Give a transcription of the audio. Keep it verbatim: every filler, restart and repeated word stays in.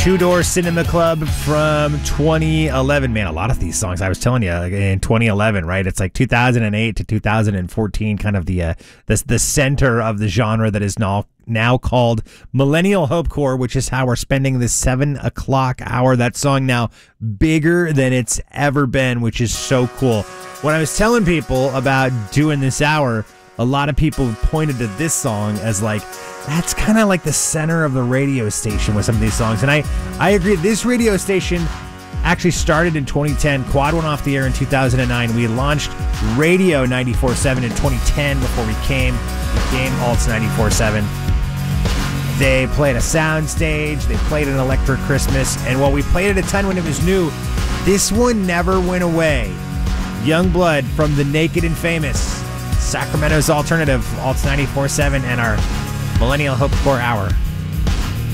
Two Door Cinema Club from twenty eleven. Man, a lot of these songs, I was telling you, like in twenty eleven, right? It's like two thousand eight to two thousand fourteen, kind of the uh, the, the center of the genre that is now, now called Millennial Hopecore, which is how we're spending this seven o'clock hour. That song now bigger than it's ever been, which is so cool. When I was telling people about doing this hour, a lot of people pointed to this song as like, that's kind of like the center of the radio station with some of these songs. And I, I agree. This radio station actually started in twenty ten. Quad went off the air in two thousand nine. We launched Radio ninety-four point seven in twenty ten before we came. Became Alts ninety-four point seven. They played a sound stage. They played an Electric Christmas. And while we played it a ton when it was new, this one never went away. Youngblood from the Naked and Famous, Sacramento's Alternative, Alts ninety-four point seven, and our Millennial Hopecore Hour.